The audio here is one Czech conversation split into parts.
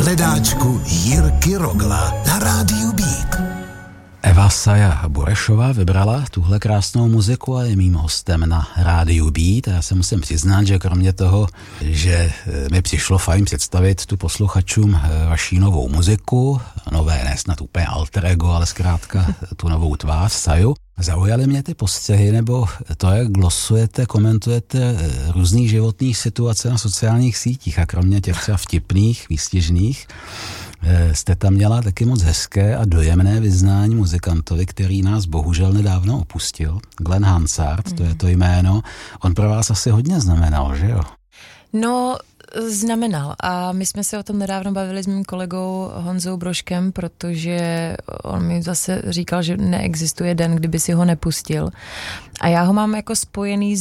hledáčku Jirky Rogla na rádiu Beat. Eva Saja Burešová vybrala tuhle krásnou muziku a je mým hostem na rádiu Beat. A já se musím přiznat, že kromě toho, že mi přišlo fajn představit tu posluchačům vaší novou muziku, nové ne snad úplně alter ego, ale zkrátka tu novou tvář Saju, zaujaly mě ty postřehy, nebo to, jak glosujete, komentujete různý životní situace na sociálních sítích a kromě těch třeba vtipných, výstižných, jste tam měla taky moc hezké a dojemné vyznání muzikantovi, který nás bohužel nedávno opustil. Glenn Hansard, to je to jméno. On pro vás asi hodně znamenal, že jo? No, znamenal. A my jsme se o tom nedávno bavili s mým kolegou Honzou Brožkem, protože on mi zase říkal, že neexistuje den, kdyby si ho nepustil. A já ho mám jako spojený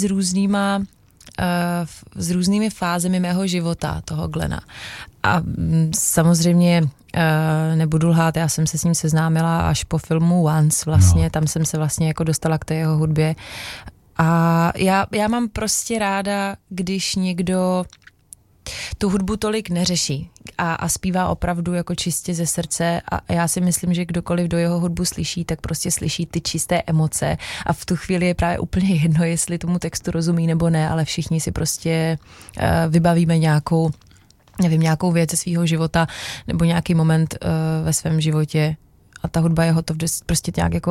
s různými fázemi mého života, toho Glena. A samozřejmě nebudu lhát, já jsem se s ním seznámila až po filmu Once vlastně, no. Tam jsem se vlastně jako dostala k té jeho hudbě. A já mám prostě ráda, když někdo tu hudbu tolik neřeší a zpívá opravdu jako čistě ze srdce a já si myslím, že kdokoliv do jeho hudbu slyší, tak prostě slyší ty čisté emoce a v tu chvíli je právě úplně jedno, jestli tomu textu rozumí nebo ne, ale všichni si prostě vybavíme nějakou věc ze svého života nebo nějaký moment ve svém životě a ta hudba jeho to prostě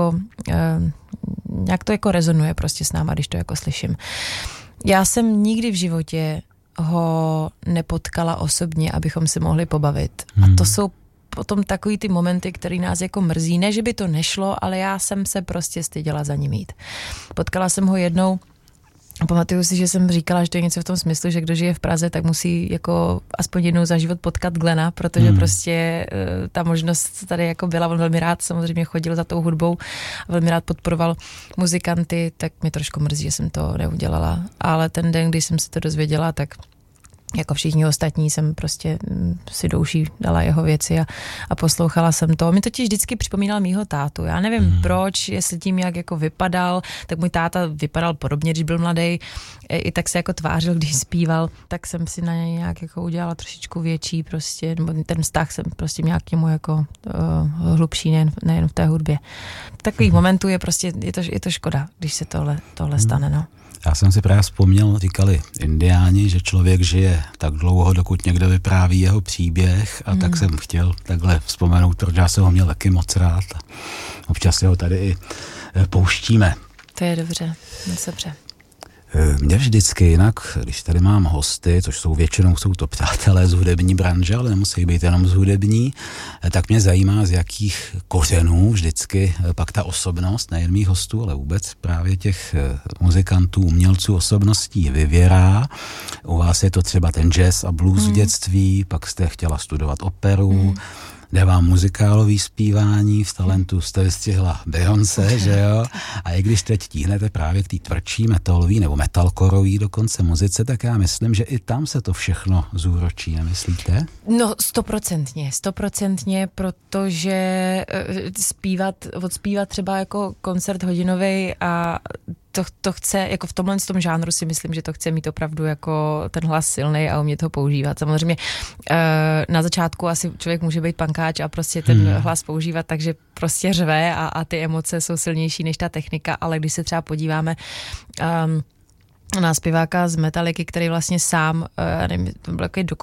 nějak to jako rezonuje prostě s náma, když to jako slyším. Já jsem nikdy v životě ho nepotkala osobně, abychom se mohli pobavit. A to jsou potom takový ty momenty, které nás jako mrzí. Ne, že by to nešlo, ale já jsem se prostě styděla za ním jít. Potkala jsem ho jednou. Pamatuju si, že jsem říkala, že to je něco v tom smyslu, že kdo žije v Praze, tak musí jako aspoň jednou za život potkat Glena, protože prostě ta možnost tady jako byla. On velmi rád samozřejmě chodil za tou hudbou, velmi rád podporoval muzikanty, tak mě trošku mrzí, že jsem to neudělala. Ale ten den, když jsem se to dozvěděla, tak jako všichni ostatní jsem prostě si do uší dala jeho věci a poslouchala jsem to. Mi totiž vždycky připomínal mýho tátu. Já nevím proč, jestli tím jak jako vypadal, tak můj táta vypadal podobně, když byl mladý, i tak se jako tvářil, když zpíval, tak jsem si na něj nějak jako udělala trošičku větší prostě, nebo ten vztah jsem prostě měla k němu jako hlubší, nejen v té hudbě. Takových momentů je prostě, je to škoda, když se tohle stane, no. Já jsem si právě vzpomněl, říkali indiáni, že člověk žije tak dlouho, dokud někdo vypráví jeho příběh a tak jsem chtěl takhle vzpomenout, protože já jsem ho měl taky moc rád a občas si ho tady i pouštíme. To je dobře, moc dobře. Mě vždycky jinak, když tady mám hosty, což většinou jsou to přátelé z hudební branže, ale nemusí být jenom z hudební, tak mě zajímá, z jakých kořenů vždycky pak ta osobnost, nejen mých hostů, ale vůbec právě těch muzikantů, umělců, osobností vyvěrá. U vás je to třeba ten jazz a blues v dětství, pak jste chtěla studovat operu, jde vám muzikálový zpívání, v talentu jste vystihla Beyoncé, že jo? A i když teď tíhnete právě k té tvrdší metalový nebo metalkorový dokonce muzice, tak já myslím, že i tam se to všechno zúročí, nemyslíte? No 100%, protože odspívat třeba jako koncert hodinový a to chce, jako v tomhle tom žánru si myslím, že to chce mít opravdu jako ten hlas silnej a umět ho používat. Samozřejmě na začátku asi člověk může být pankáč a prostě ten hlas používat, takže prostě řve a ty emoce jsou silnější než ta technika, ale když se třeba podíváme na zpěváka z Metalliky, který vlastně sám, nevím, to byl takový